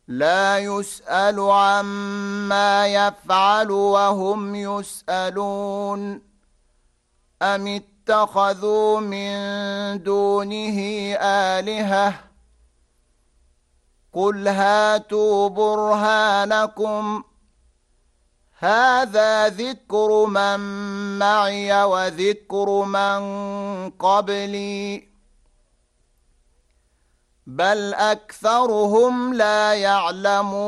لا يسأل عما يفعل وهم يسألون أم اتخذوا من دونه آلهة قل هاتوا برهانكم هذا ذكر من معي وذكر من قبلي بل أكثرهم لا يعلمون